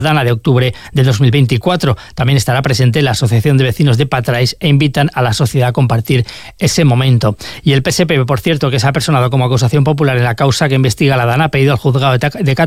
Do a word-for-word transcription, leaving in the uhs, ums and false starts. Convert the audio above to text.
Dana de octubre de dos mil veinticuatro. También estará presente la Asociación de Vecinos de Patrais e invitan a la sociedad a compartir ese momento. Y el P S P, por cierto, que se ha personado como acusación popular en la causa que investiga la Dana, ha pedido al juzgado de